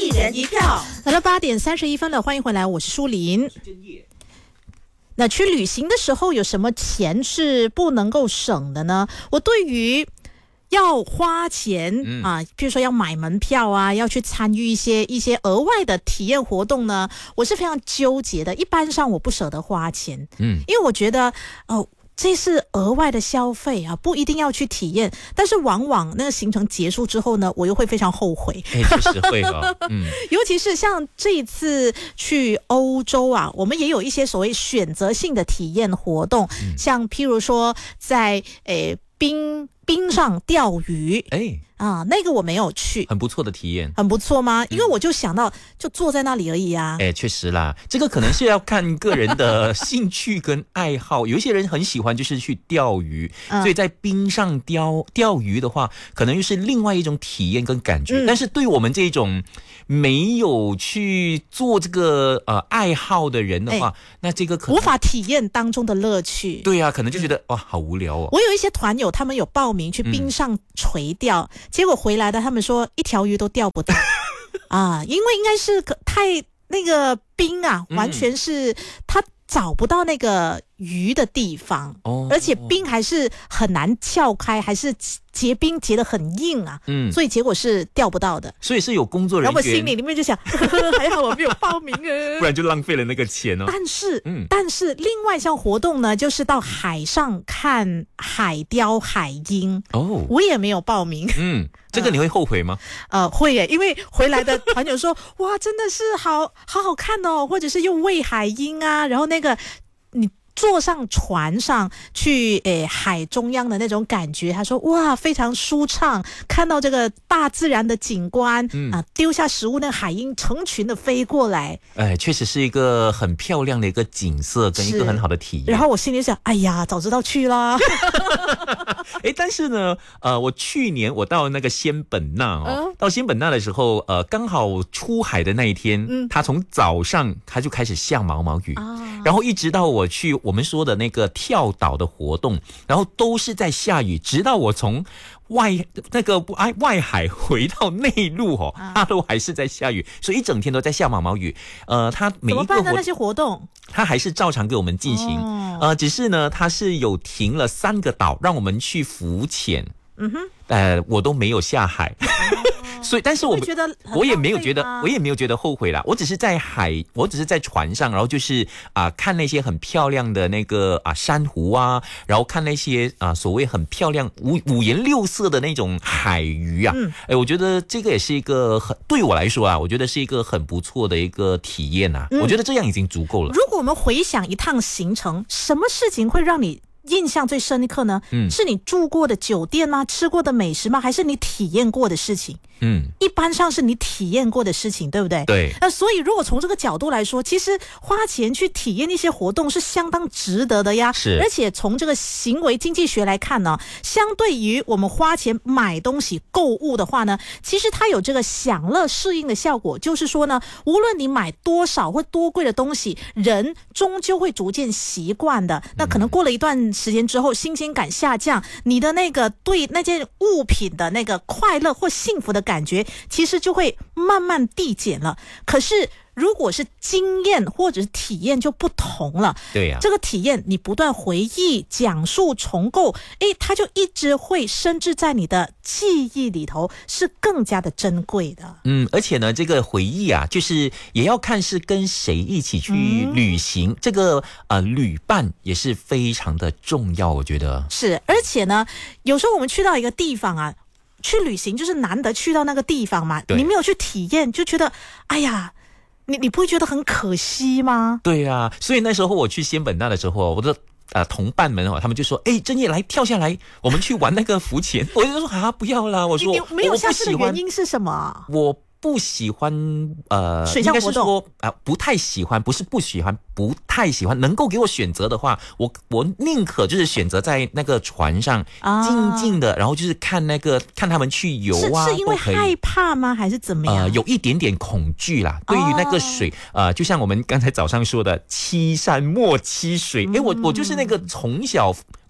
一人一票。 来到8:31了，欢迎回来，我是舒琳。那去旅行的时候有什么钱是不能够省的呢？我对于要花钱啊，比如说要买门票啊，要去参与一些额外的体验活动呢，我是非常纠结的。一般上我不舍得花钱，因为我觉得这是额外的消费啊，不一定要去体验，但是往往那个行程结束之后呢，我又会非常后悔。 确实会哦， 尤其是像这一次去欧洲啊，我们也有一些所谓选择性的体验活动，像譬如说在冰上钓鱼，那个我没有去， 很不错的体验。 很不错吗？因为我就想到就坐在那里而已啊。 确实啦，这个可能是要看个人的兴趣跟爱好。有一些人很喜欢就是去钓鱼，所以在冰上钓鱼的话，可能又是另外一种体验跟感觉。但是对我们这种没有去做这个爱好的人的话，那这个可能无法体验当中的乐趣。 对啊，可能就觉得哇好无聊哦。 我有一些团友，他们有报名去冰上垂钓，结果回来的他们说一条鱼都钓不到啊，因为应该是太那个冰啊，完全是他找不到那个鱼的地方，而且冰还是很难撬开，还是结冰结得很硬啊，所以结果是钓不到的。 所以是有工作人员， 然后我心里面就想还好我没有报名不然就浪费了那个钱哦。 但是另外一项活动呢，就是到海上看海雕海鹰我也没有报名。 这个你会后悔吗？ 会耶，因为回来的团友说哇真的是好看哦，或者是又喂海鹰啊，然后那个你坐上船上去海中央的那种感觉，他说哇非常舒畅，看到这个大自然的景观丢下食物，那个海鹰成群的飞过来， 确实是一个很漂亮的一个景色跟一个很好的体验。 然后我心里想哎呀早知道去啦但是呢我去年我到那个仙本那到仙本那的时候刚好出海的那一天，它从早上它就开始下毛毛雨然后一直到我去我们说的那个跳岛的活动，然后都是在下雨，直到我从外海回到内陆它都还是在下雨，所以一整天都在下毛毛雨。它每一个怎么办呢？那些活动它还是照常给我们进行，只是呢它是有停了3个岛让我们去浮潜。我都没有下海所以但是我也没有觉得后悔啦。我只是在船上，然后就是看那些很漂亮的那个珊瑚啊，然后看那些所谓很漂亮五颜六色的那种海鱼啊。我觉得这个也是一个对我来说我觉得是一个很不错的一个体验我觉得这样已经足够了。 如果我们回想一趟行程，什么事情会让你印象最深刻呢？是你住过的酒店吗？吃过的美食吗？还是你体验过的事情？一般上是你体验过的事情，对不对？ 对。 所以如果从这个角度来说，其实花钱去体验一些活动是相当值得的呀。 是。 而且从这个行为经济学来看呢，相对于我们花钱买东西购物的话呢，其实它有这个享乐适应的效果，就是说呢，无论你买多少或多贵的东西，人终究会逐渐习惯的。那可能过了一段时间之后，新鲜感下降，你的那个对那件物品的那个快乐或幸福的感觉其实就会慢慢递减了。可是如果是经验或者是体验就不同了。 对呀， 这个体验你不断回忆、讲述、重构，它就一直会深植在你的记忆里头，是更加的珍贵的。 而且呢，这个回忆就是也要看是跟谁一起去旅行，这个旅伴也是非常的重要，我觉得是。而且呢，有时候我们去到一个地方去旅行就是难得去到那个地方嘛，你没有去体验，就觉得哎呀。你不会觉得很可惜吗？ 对啊，所以那时候我去仙本那的时候，我的同伴们他们就说正业来跳下来，我们去玩那个浮潜。我就说不要啦，我说你没有下次的原因是什么？ 我不喜欢水上活动， 应该是说不太喜欢，不是不喜欢，不太喜欢。能够给我选择的话，我宁可就是选择在那个船上静静的，然后就是看他们去游是因为害怕吗？还是怎么样？ 有一点点恐惧啦。对于那个水就像我们刚才早上说的，欺山莫欺水。我就是那个从小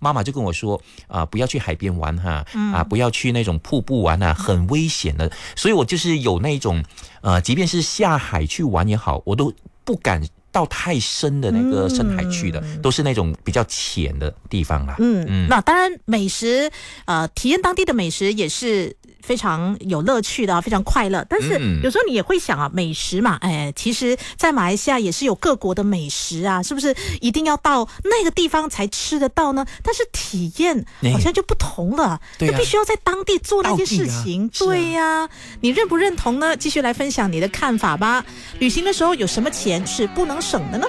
妈妈就跟我说不要去海边玩哈，不要去那种瀑布玩啊，很危险的。所以我就是有那种即便是下海去玩也好，我都不敢到太深的那个深海去的，都是那种比较浅的地方啦。 那当然美食体验当地的美食也是非常有乐趣的，非常快乐。但是有时候你也会想美食嘛，其实在马来西亚也是有各国的美食啊，是不是一定要到那个地方才吃得到呢？但是体验好像就不同了，就必须要在当地做那件事情。对呀，你认不认同呢？继续来分享你的看法吧。旅行的时候有什么钱是不能省的呢？